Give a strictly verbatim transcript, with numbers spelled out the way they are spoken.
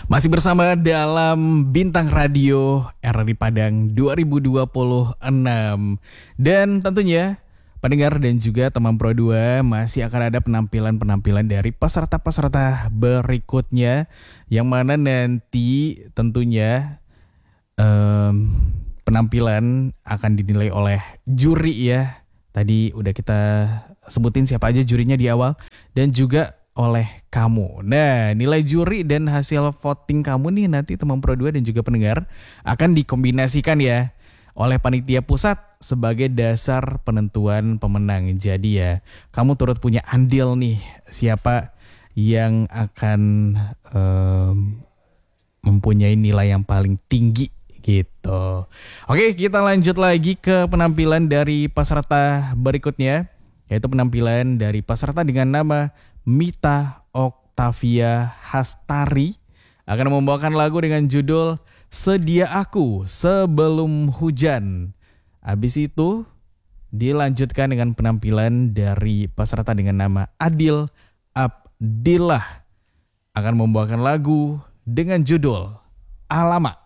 Masih bersama dalam Bintang Radio R R I Padang dua ribu dua puluh enam. Dan tentunya pendengar dan juga teman Pro dua masih akan ada penampilan-penampilan dari peserta-peserta berikutnya, yang mana nanti tentunya um, penampilan akan dinilai oleh juri ya. Tadi udah kita sebutin siapa aja jurinya di awal, dan juga oleh kamu. Nah, nilai juri dan hasil voting kamu nih nanti teman Pro dua dan juga pendengar akan dikombinasikan ya oleh panitia pusat sebagai dasar penentuan pemenang. Jadi ya, kamu turut punya andil nih siapa yang akan um, mempunyai nilai yang paling tinggi gitu. Oke, kita lanjut lagi ke penampilan dari peserta berikutnya, yaitu penampilan dari peserta dengan nama Mita Oktavia Hastari akan membawakan lagu dengan judul Sedia Aku Sebelum Hujan. Habis itu dilanjutkan dengan penampilan dari peserta dengan nama Adil Abdillah akan membawakan lagu dengan judul Alamak.